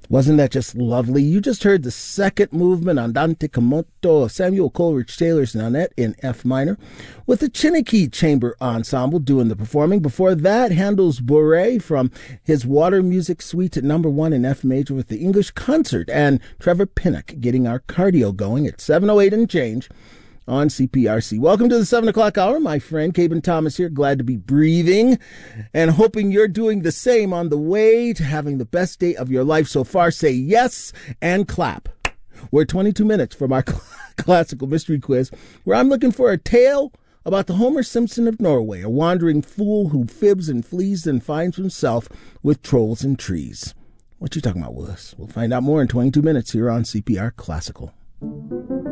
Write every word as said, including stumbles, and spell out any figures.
Wasn't that just lovely? You just heard the second movement, Andante con moto, of Samuel Coleridge Taylor's Nonet in F minor, with the Chiniki Chamber Ensemble doing the performing. Before that, Handel's Bourrée from his Water Music Suite at number one in F major with the English Concert, and Trevor Pinnock getting our cardio going at seven oh eight and change on C P R C. Welcome to the seven o'clock hour. My friend Caben Thomas here. Glad to be breathing and hoping you're doing the same on the way to having the best day of your life so far. Say yes and clap. We're twenty-two minutes from our classical mystery quiz, where I'm looking for a tale about the Homer Simpson of Norway, a wandering fool who fibs and flees and finds himself with trolls and trees. What you talking about, Willis? We'll find out more in twenty-two minutes here on C P R Classical.